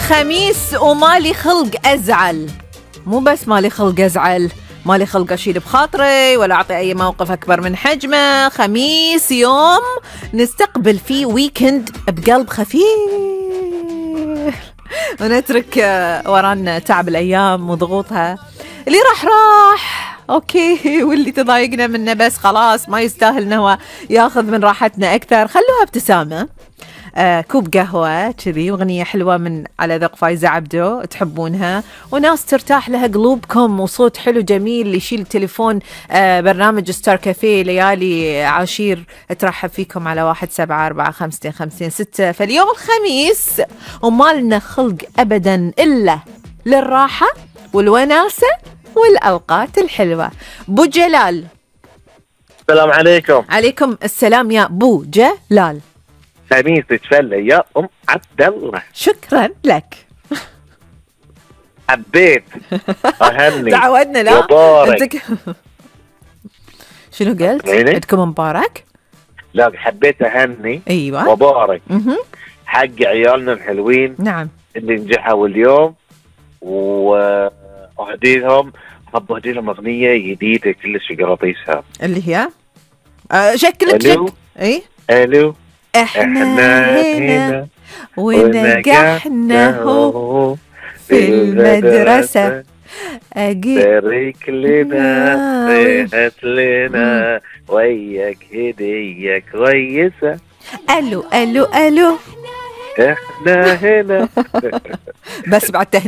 الخميس ومالي خلق أزعل، مو بس مالي خلق أزعل، مالي خلق أشيل بخاطري ولا أعطي أي موقف أكبر من حجمه. خميس يوم نستقبل فيه ويكند بقلب خفيف ونترك ورانا تعب الأيام وضغوطها. اللي راح أوكي، واللي تضايقنا منه بس خلاص ما يستاهل إنه هو ياخذ من راحتنا أكثر. خلوها ابتسامة، كوب قهوة كذي وغنية حلوة من على ذوق فايزة عبدو تحبونها، وناس ترتاح لها قلوبكم، وصوت حلو جميل اللي يشيل التليفون. برنامج ستار كافيه ليالي عاشير ترحب فيكم على 17455256. فاليوم الخميس ومالنا خلق أبدا إلا للراحة والوناسة والأوقات الحلوة. بو جلال، السلام عليكم. عليكم السلام يا بو جلال. خميس تتفلى يا أم عبد الله. شكرا لك. حبيت أهني تعودنا لا مبارك. شنو قلت؟ عندكم مبارك؟ لا حبيت أهني. أيوة مبارك حق عيالنا الحلوين. نعم اللي نجحوا اليوم، وأهديهم حب أهديهم أغنية جديدة كلش قراطيسها اللي هي شكلك ألو. إيه ألو احنا هنا ونجحنا هو في المدرسة. بارك لنا هات لنا وياك هدية كويسة. ألو ألو ألو احنا هنا بس بعد